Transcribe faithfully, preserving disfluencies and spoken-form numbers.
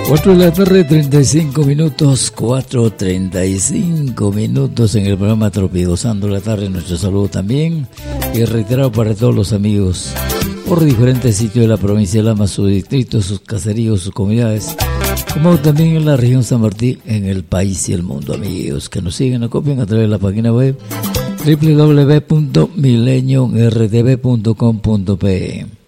cuatro de la tarde, treinta y cinco minutos, cuatro treinta y cinco minutos en el programa Tropigozando la Tarde. Nuestro saludo también y reiterado para todos los amigos por diferentes sitios de la provincia de Lama, sus distritos, sus caseríos, sus comunidades, como también en la región San Martín, en el país y el mundo, amigos que nos siguen, nos copian a través de la página web doble u doble u doble u punto milenio r t v punto com punto p e.